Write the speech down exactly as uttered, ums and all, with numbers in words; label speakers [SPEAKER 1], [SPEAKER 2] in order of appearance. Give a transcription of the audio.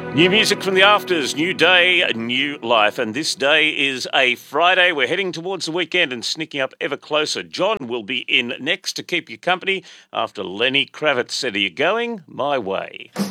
[SPEAKER 1] New music from the Afters, new day, new life. And this day is a Friday. We're heading towards the weekend and sneaking up ever closer. John will be in next to keep you company after Lenny Kravitz said, "Are you going my way?"